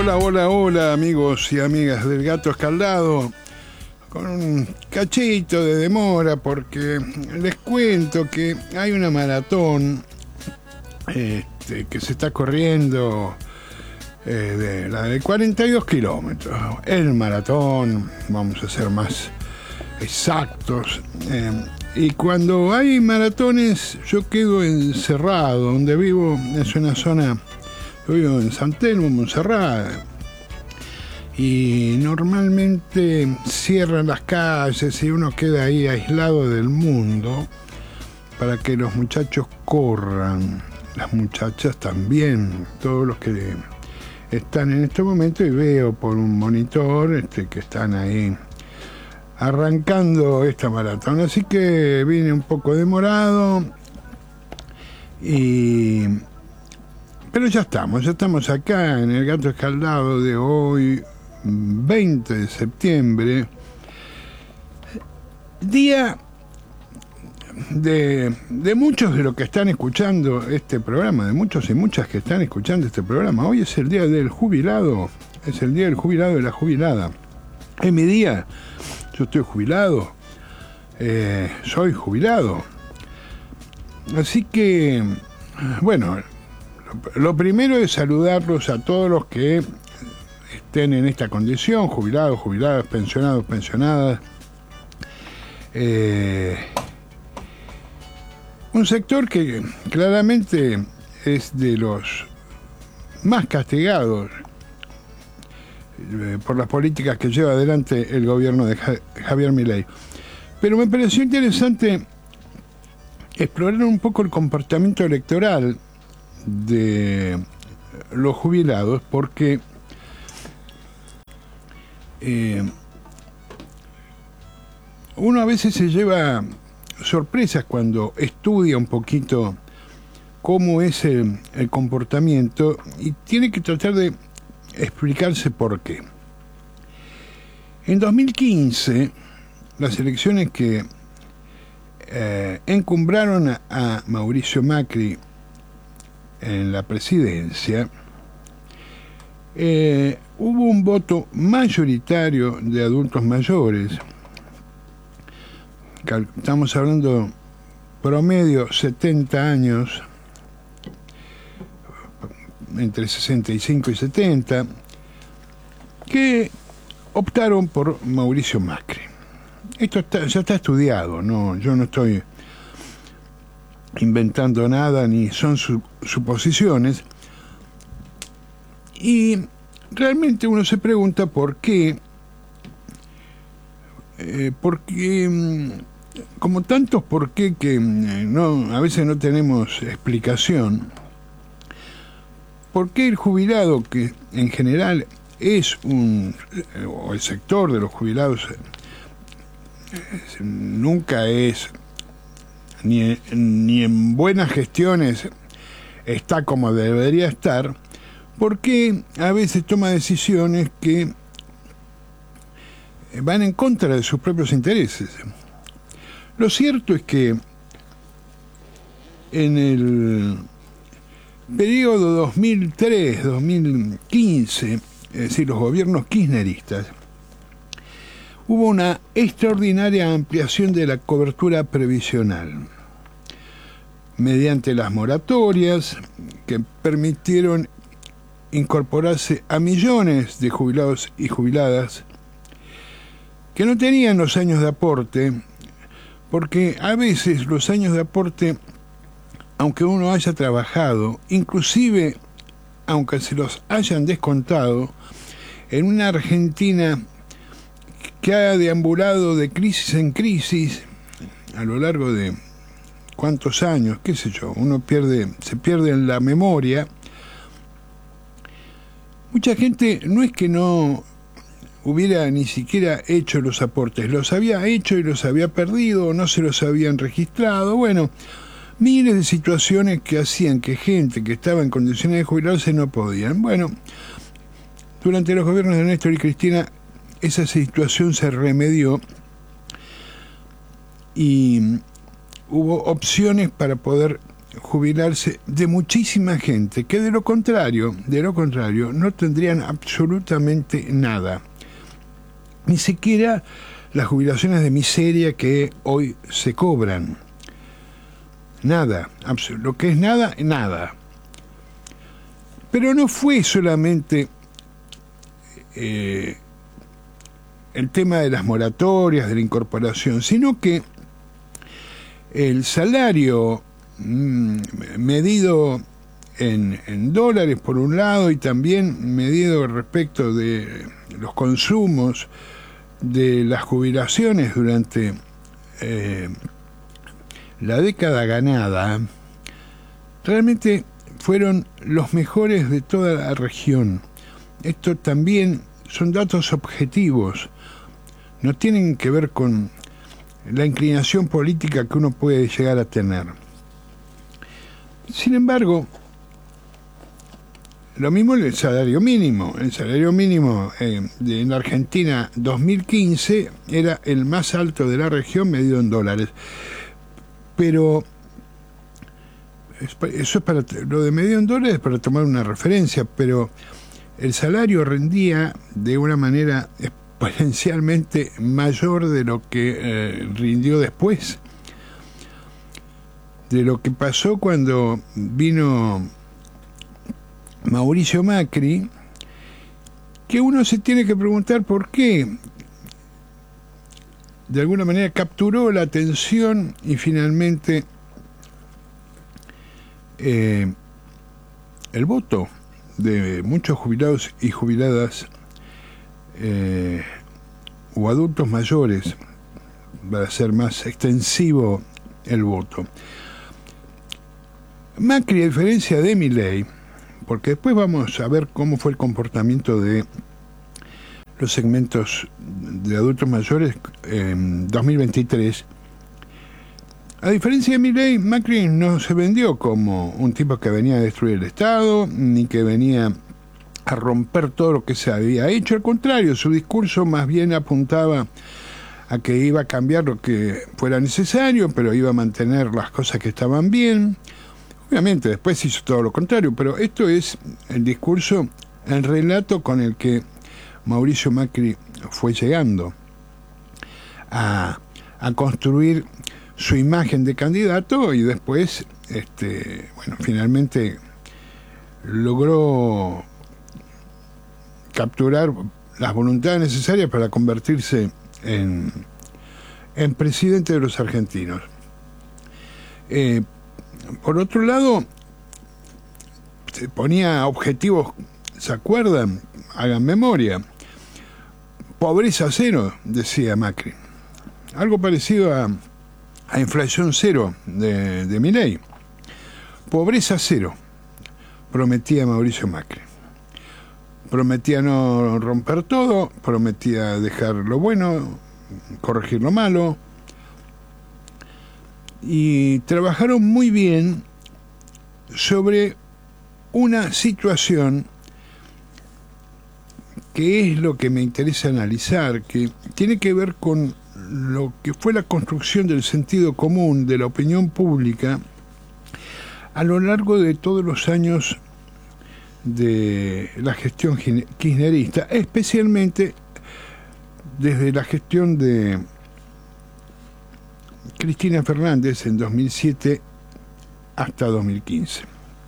Hola, hola, hola, amigos y amigas del Gato Escaldado. Con un cachito de demora porque les cuento que hay una maratón que se está corriendo, de la de 42 kilómetros. El maratón, vamos a ser más exactos. Y cuando hay maratones, yo quedo encerrado. Donde vivo es una zona, yo vivo en San Telmo, Montserrat, y normalmente cierran las calles y uno queda ahí aislado del mundo para que los muchachos corran, las muchachas también, todos los que están en este momento, y veo por un monitor que están ahí arrancando esta maratón, así que vine un poco demorado, pero ya estamos acá en el Gato Escaldado de hoy, 20 de septiembre, día de muchos de los que están escuchando este programa, de muchos y muchas que están escuchando este programa. Hoy es el día del jubilado, es el día del jubilado y la jubilada. Es mi día, yo estoy jubilado, soy jubilado. Así que, bueno, lo primero es saludarlos a todos los que estén en esta condición, jubilados, jubiladas, pensionados, pensionadas. Un sector que claramente es de los más castigados por las políticas que lleva adelante el gobierno de Javier Milei. Pero me pareció interesante explorar un poco el comportamiento electoral de los jubilados, porque uno a veces se lleva sorpresas cuando estudia un poquito cómo es el comportamiento y tiene que tratar de explicarse por qué. En 2015, las elecciones que encumbraron a Mauricio Macri en la presidencia, hubo un voto mayoritario de adultos mayores. Estamos hablando promedio 70 años, entre 65 y 70, que optaron por Mauricio Macri. Esto ya está estudiado, ¿no? Yo no estoy inventando nada, ni son suposiciones. Y realmente uno se pregunta por qué, porque como tantos por qué que a veces no tenemos explicación, por qué el jubilado, que en general es o el sector de los jubilados nunca es, ni en buenas gestiones está como debería estar, por qué a veces toma decisiones que van en contra de sus propios intereses. Lo cierto es que en el periodo 2003-2015, es decir, los gobiernos kirchneristas, hubo una extraordinaria ampliación de la cobertura previsional mediante las moratorias que permitieron incorporarse a millones de jubilados y jubiladas que no tenían los años de aporte, porque a veces los años de aporte, aunque uno haya trabajado, inclusive aunque se los hayan descontado, en una Argentina que ha deambulado de crisis en crisis a lo largo de cuántos años, qué sé yo, se pierde en la memoria. Mucha gente no es que no hubiera ni siquiera hecho los aportes, los había hecho y los había perdido, no se los habían registrado. Bueno, miles de situaciones que hacían que gente que estaba en condiciones de jubilarse no podían. Bueno, durante los gobiernos de Néstor y Cristina esa situación se remedió y hubo opciones para poder jubilarse de muchísima gente que de lo contrario no tendrían absolutamente nada, ni siquiera las jubilaciones de miseria que hoy se cobran. Nada, lo que es nada, nada. Pero no fue solamente el tema de las moratorias, de la incorporación, sino que el salario medido en dólares por un lado y también medido respecto de los consumos de las jubilaciones durante la década ganada, realmente fueron los mejores de toda la región. Esto también son datos objetivos, no tienen que ver con la inclinación política que uno puede llegar a tener. Sin embargo, lo mismo el salario mínimo. El salario mínimo en Argentina 2015 era el más alto de la región medido en dólares. Pero eso es para lo de medido en dólares para tomar una referencia, pero el salario rendía de una manera exponencialmente mayor de lo que rindió después, de lo que pasó cuando vino Mauricio Macri, que uno se tiene que preguntar por qué de alguna manera capturó la atención y finalmente el voto de muchos jubilados y jubiladas o adultos mayores, para ser más extensivo el voto. Macri, a diferencia de Milei, porque después vamos a ver cómo fue el comportamiento de los segmentos de adultos mayores en 2023, a diferencia de Milei, Macri no se vendió como un tipo que venía a destruir el Estado, ni que venía a romper todo lo que se había hecho. Al contrario, su discurso más bien apuntaba a que iba a cambiar lo que fuera necesario, pero iba a mantener las cosas que estaban bien. Obviamente después hizo todo lo contrario, pero esto es el discurso, el relato con el que Mauricio Macri fue llegando a construir su imagen de candidato y después finalmente logró capturar las voluntades necesarias para convertirse en presidente de los argentinos. Por otro lado, se ponía objetivos, ¿se acuerdan? Hagan memoria. Pobreza cero, decía Macri. Algo parecido a inflación cero de Milei. Pobreza cero, prometía Mauricio Macri. Prometía no romper todo, prometía dejar lo bueno, corregir lo malo. Y trabajaron muy bien sobre una situación que es lo que me interesa analizar, que tiene que ver con lo que fue la construcción del sentido común de la opinión pública a lo largo de todos los años de la gestión kirchnerista, especialmente desde la gestión de Cristina Fernández en 2007 hasta 2015.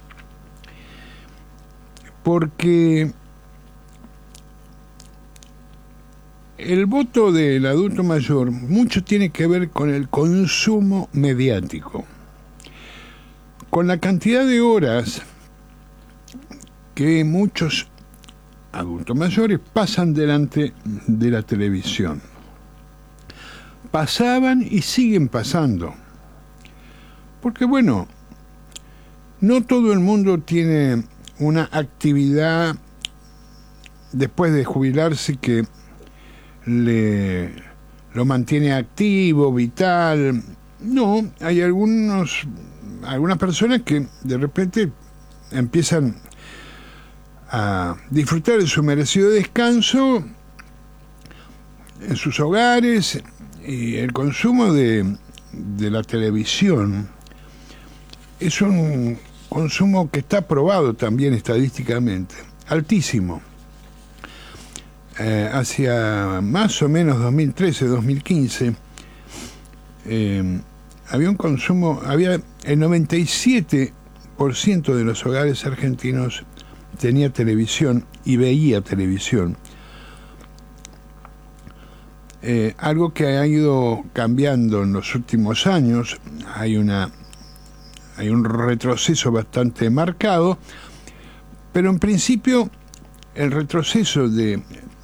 Porque el voto del adulto mayor mucho tiene que ver con el consumo mediático, con la cantidad de horas que muchos adultos mayores pasan delante de la televisión. Pasaban y siguen pasando. Porque bueno, no todo el mundo tiene una actividad después de jubilarse que lo mantiene activo, vital. No, hay algunas personas que de repente empiezan a disfrutar de su merecido descanso en sus hogares, y el consumo de la televisión es un consumo que está probado también estadísticamente, altísimo. Hacia más o menos 2013, 2015, había un consumo, había el 97% de los hogares argentinos tenía televisión y veía televisión. Algo que ha ido cambiando en los últimos años. Hay un retroceso bastante marcado, pero en principio el retroceso de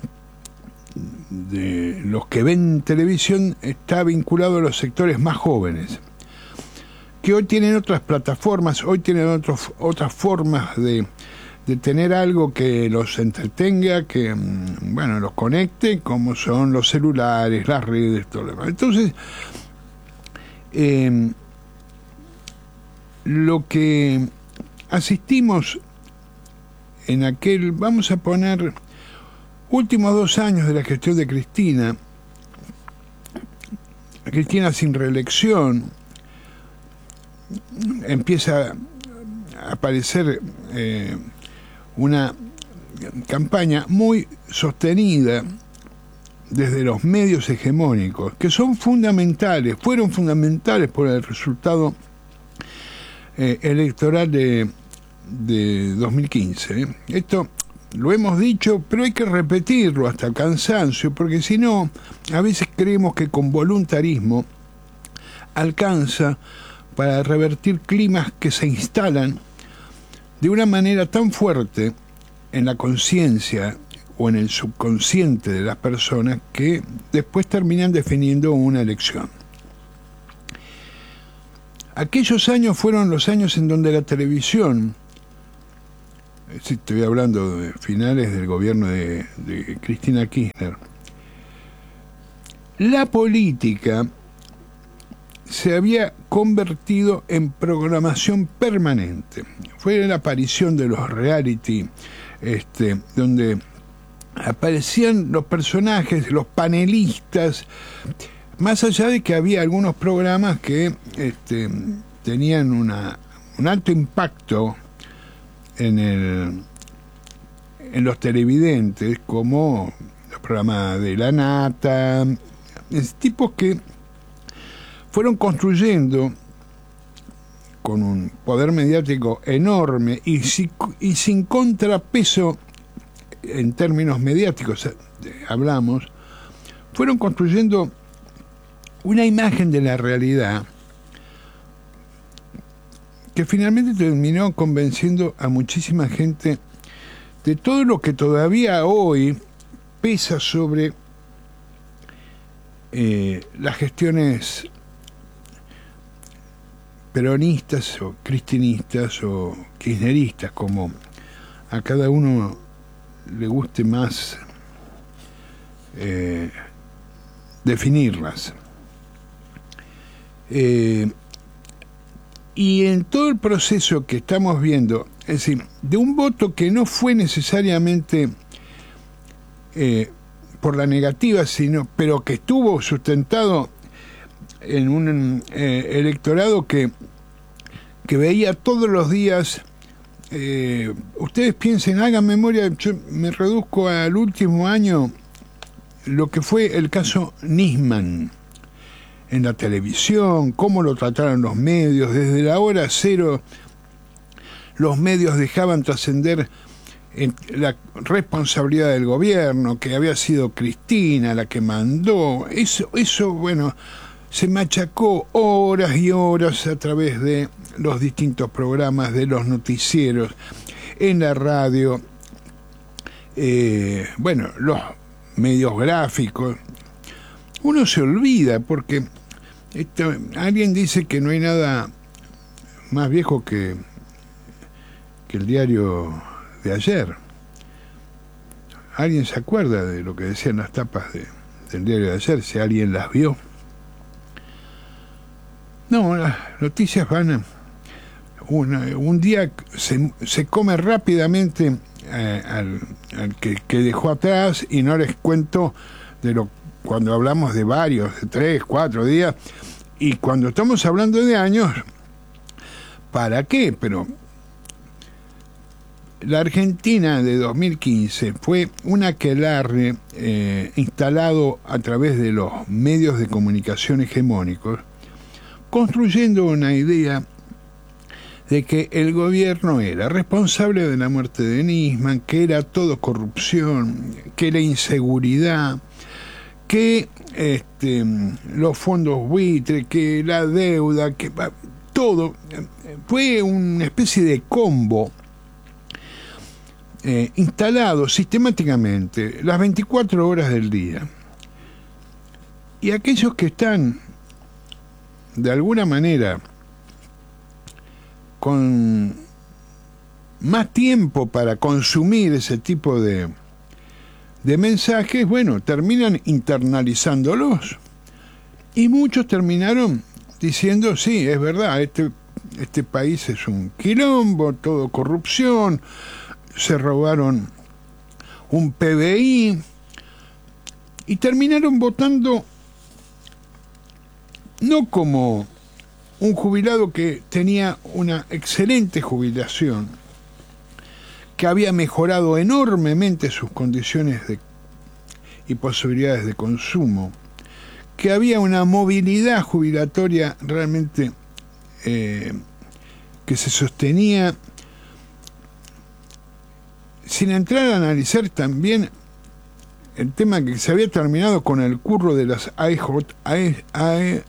los que ven televisión está vinculado a los sectores más jóvenes, que hoy tienen otras plataformas, hoy tienen otras formas de tener algo que los entretenga, que los conecte, como son los celulares, las redes, todo lo demás. Entonces, lo que asistimos en aquel, vamos a poner, últimos 2 años de la gestión de Cristina sin reelección, empieza a aparecer una campaña muy sostenida desde los medios hegemónicos, que fueron fundamentales por el resultado electoral de 2015. Esto lo hemos dicho, pero hay que repetirlo hasta el cansancio, porque si no, a veces creemos que con voluntarismo alcanza para revertir climas que se instalan de una manera tan fuerte en la conciencia o en el subconsciente de las personas que después terminan definiendo una elección. Aquellos años fueron los años en donde la televisión, estoy hablando de finales del gobierno de Cristina Kirchner, la política se había convertido en programación permanente. Fue la aparición de los reality, donde aparecían los personajes, los panelistas, más allá de que había algunos programas que tenían un alto impacto en los televidentes, como los programas de La Nata, tipos que fueron construyendo con un poder mediático enorme y sin contrapeso en términos mediáticos, hablamos, fueron construyendo una imagen de la realidad que finalmente terminó convenciendo a muchísima gente de todo lo que todavía hoy pesa sobre las gestiones peronistas o cristinistas o kirchneristas, como a cada uno le guste más definirlas. Y en todo el proceso que estamos viendo, es decir, de un voto que no fue necesariamente por la negativa, pero que estuvo sustentado en un electorado que veía todos los días. Ustedes piensen, hagan memoria, yo me reduzco al último año, lo que fue el caso Nisman en la televisión, cómo lo trataron los medios. Desde la hora cero los medios dejaban trascender la responsabilidad del gobierno, que había sido Cristina la que mandó. Eso bueno, se machacó horas y horas a través de los distintos programas, de los noticieros, en la radio, los medios gráficos. Uno se olvida porque alguien dice que no hay nada más viejo que el diario de ayer. ¿Alguien se acuerda de lo que decían las tapas del diario de ayer? Si alguien las vio. No, las noticias van a... un día se come rápidamente al que dejó atrás, y no les cuento cuando hablamos de varios, de 3, 4 días, y cuando estamos hablando de años, para qué, pero la Argentina de 2015 fue un aquelarre instalado a través de los medios de comunicación hegemónicos, construyendo una idea de que el gobierno era responsable de la muerte de Nisman, que era todo corrupción, que la inseguridad, que los fondos buitre, que la deuda, que todo. Fue una especie de combo instalado sistemáticamente las 24 horas del día. Y aquellos que están de alguna manera con más tiempo para consumir ese tipo de mensajes, bueno, terminan internalizándolos. Y muchos terminaron diciendo, sí, es verdad, este país es un quilombo, todo corrupción, se robaron un PBI, y terminaron votando no como un jubilado que tenía una excelente jubilación, que había mejorado enormemente sus condiciones y posibilidades de consumo, que había una movilidad jubilatoria realmente que se sostenía, sin entrar a analizar también el tema que se había terminado con el curro de las AFJP,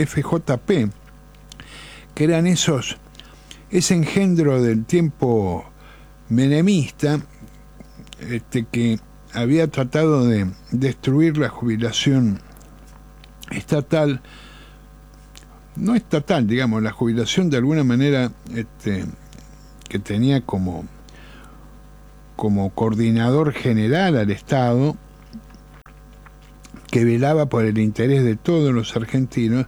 que eran ese engendro del tiempo menemista, que había tratado de destruir la jubilación estatal, no estatal, digamos, la jubilación de alguna manera que tenía como coordinador general al Estado, que velaba por el interés de todos los argentinos,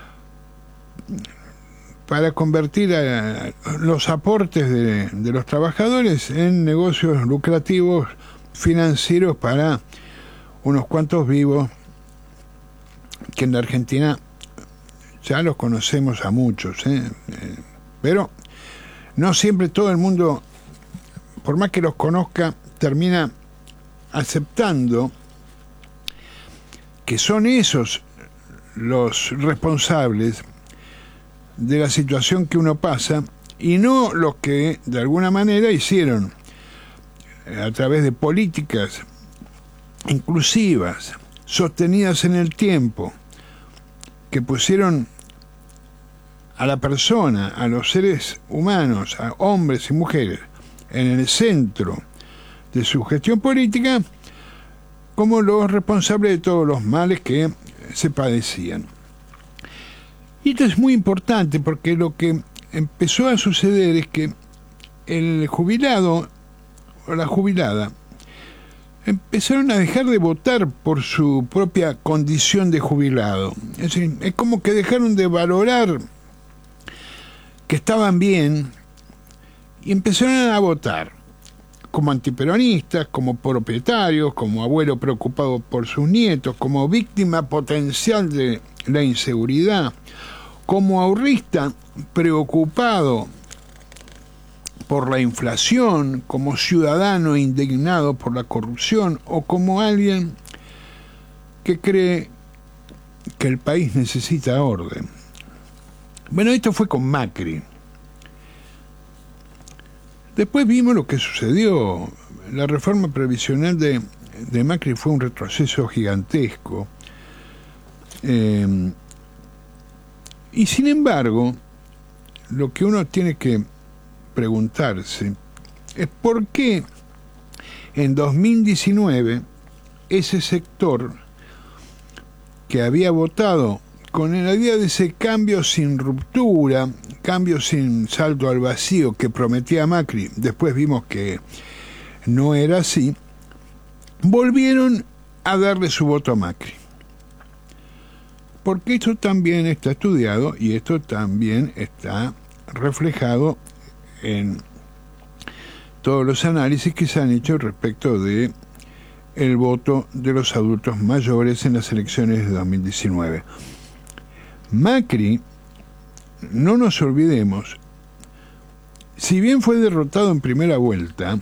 para convertir a los aportes de los trabajadores en negocios lucrativos financieros para unos cuantos vivos, que en la Argentina ya los conocemos a muchos, pero no siempre todo el mundo, por más que los conozca, termina aceptando que son esos los responsables de la situación que uno pasa, y no los que de alguna manera hicieron a través de políticas inclusivas, sostenidas en el tiempo, que pusieron a la persona, a los seres humanos, a hombres y mujeres, en el centro de su gestión política, como los responsables de todos los males que se padecían. Y esto es muy importante, porque lo que empezó a suceder es que el jubilado o la jubilada empezaron a dejar de votar por su propia condición de jubilado. Es decir, es como que dejaron de valorar que estaban bien y empezaron a votar como antiperonistas, como propietarios, como abuelo preocupado por sus nietos, como víctima potencial de la inseguridad, como ahorrista preocupado por la inflación, como ciudadano indignado por la corrupción, o como alguien que cree que el país necesita orden. Bueno, esto fue con Macri. Después vimos lo que sucedió. La reforma previsional de Macri fue un retroceso gigantesco. Y sin embargo, lo que uno tiene que preguntarse es por qué en 2019 ese sector que había votado con la idea de ese cambio sin ruptura, cambio sin salto al vacío que prometía Macri, después vimos que no era así, volvieron a darle su voto a Macri. Porque esto también está estudiado y esto también está reflejado en todos los análisis que se han hecho respecto de el voto de los adultos mayores en las elecciones de 2019. Macri, no nos olvidemos, Si bien fue derrotado en primera vuelta,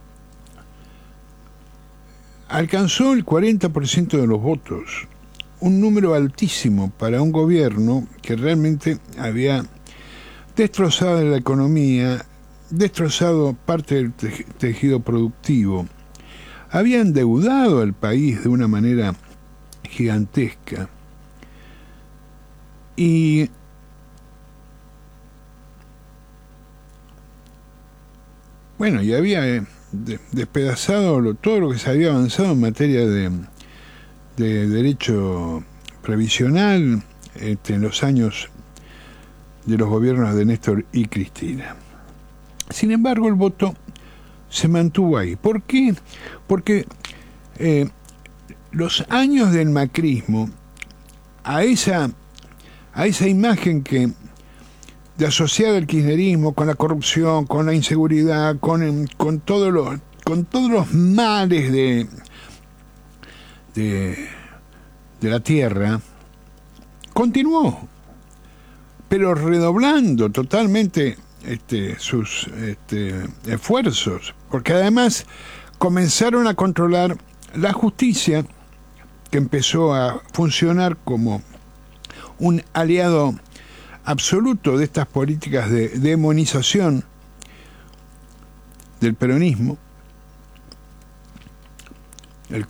alcanzó el 40% de los votos, un número altísimo para un gobierno que realmente había destrozado la economía, destrozado parte del tejido productivo, había endeudado al país de una manera gigantesca y bueno, y había despedazado todo lo que se había avanzado en materia de derecho previsional en los años de los gobiernos de Néstor y Cristina. Sin embargo, el voto se mantuvo ahí. ¿Por qué? Porque los años del macrismo, a esa imagen que de asociada al kirchnerismo, con la corrupción, con la inseguridad, con todos los males de la tierra, continuó, pero redoblando totalmente sus esfuerzos, porque además comenzaron a controlar la justicia, que empezó a funcionar como un aliado absoluto de estas políticas de demonización del peronismo. El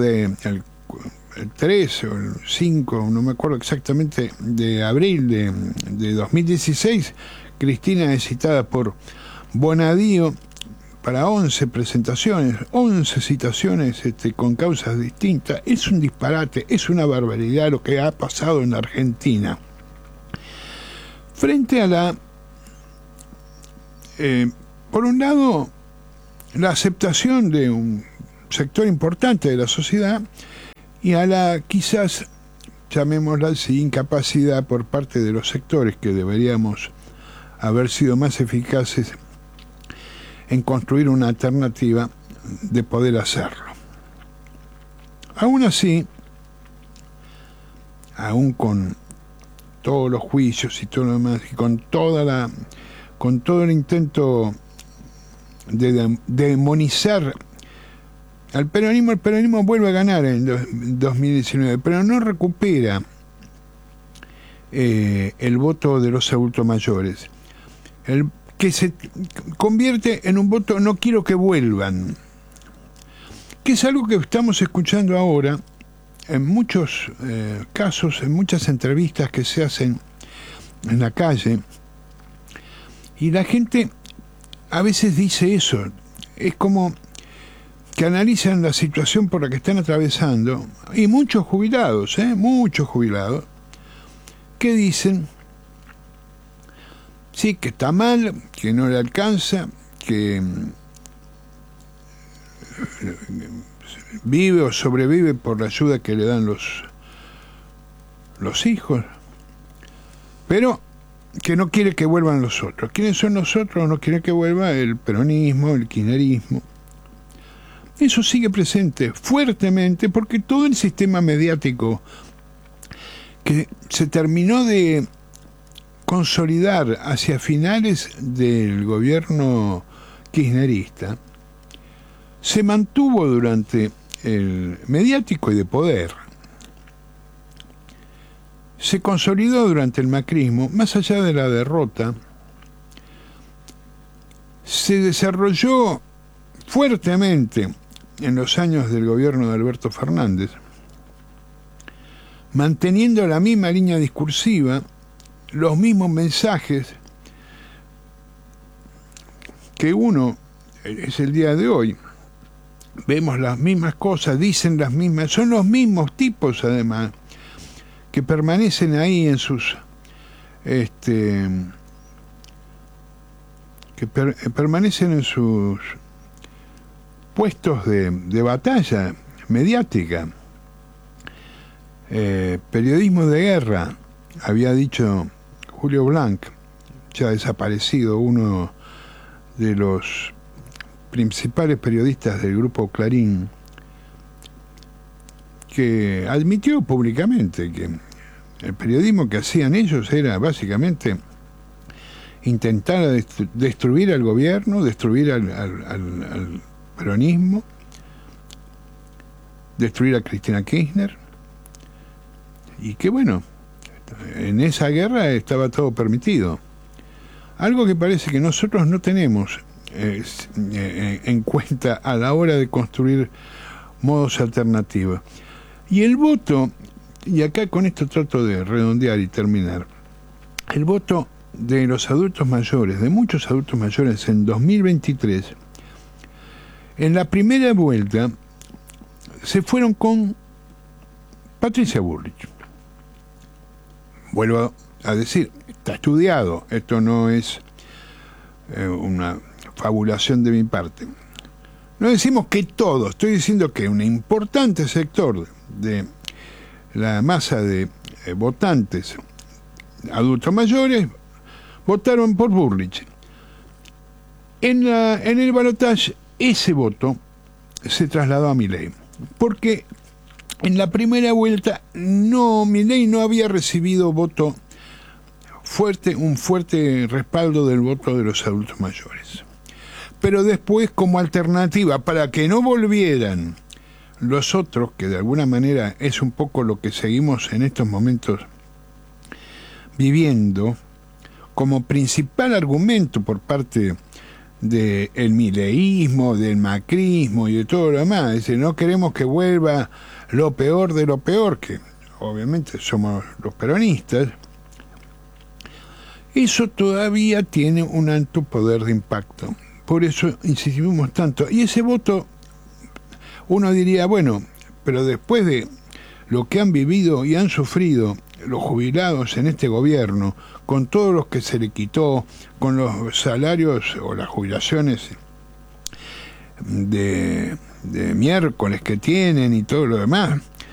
3 o el 5, no me acuerdo exactamente, de abril de 2016, Cristina es citada por Bonadío para 11 presentaciones, 11 citaciones con causas distintas. Es un disparate, es una barbaridad lo que ha pasado en la Argentina. Frente a la, por un lado, la aceptación de un sector importante de la sociedad y a la, quizás, llamémosla así, incapacidad por parte de los sectores que deberíamos haber sido más eficaces en construir una alternativa de poder hacerlo. Aún así, aún con todos los juicios y todo lo demás, y con todo el intento de demonizar al peronismo, el peronismo vuelve a ganar en 2019, pero no recupera el voto de los adultos mayores, el que se convierte en un voto no quiero que vuelvan, que es algo que estamos escuchando ahora en muchos casos, en muchas entrevistas que se hacen en la calle, y la gente a veces dice eso. Es como que analizan la situación por la que están atravesando, y muchos jubilados, que dicen sí, que está mal, que no le alcanza, que vive o sobrevive por la ayuda que le dan los hijos, pero que no quiere que vuelvan los otros. ¿Quiénes son los otros? No quiere que vuelva el peronismo, el kirchnerismo. Eso sigue presente fuertemente porque todo el sistema mediático que se terminó de consolidar hacia finales del gobierno kirchnerista se mantuvo durante el mediático y de poder. Se consolidó durante el macrismo, más allá de la derrota, se desarrolló fuertemente en los años del gobierno de Alberto Fernández, manteniendo la misma línea discursiva, los mismos mensajes que uno es el día de hoy. Vemos las mismas cosas, dicen las mismas, son los mismos tipos además, que permanecen ahí en sus permanecen en sus puestos de batalla mediática. Periodismo de guerra, había dicho Julio Blanc, ya desaparecido, uno de los principales periodistas del grupo Clarín, que admitió públicamente que el periodismo que hacían ellos era básicamente intentara destruir al gobierno, destruir al peronismo, destruir a Cristina Kirchner, y que bueno, en esa guerra estaba todo permitido. Algo que parece que nosotros no tenemos en cuenta a la hora de construir modos alternativos. Y el voto, y acá con esto trato de redondear y terminar, el voto de los adultos mayores, de muchos adultos mayores en 2023, en la primera vuelta se fueron con Patricia Bullrich. Vuelvo a decir, está estudiado, esto no es una fabulación de mi parte. No decimos que todo, estoy diciendo que un importante sector de la masa de votantes adultos mayores votaron por Bullrich. En el balotaje ese voto se trasladó a Milei, porque en la primera vuelta Milei no había recibido voto fuerte, un fuerte respaldo del voto de los adultos mayores. Pero después, como alternativa, para que no volvieran los otros, que de alguna manera es un poco lo que seguimos en estos momentos viviendo, como principal argumento por parte del mileísmo, del macrismo y de todo lo demás, es decir, no queremos que vuelva lo peor de lo peor, que obviamente somos los peronistas. Eso todavía tiene un alto poder de impacto. Por eso insistimos tanto. Y ese voto, uno diría, bueno, pero después de lo que han vivido y han sufrido los jubilados en este gobierno, con todos los que se le quitó, con los salarios o las jubilaciones de miércoles que tienen y todo lo demás,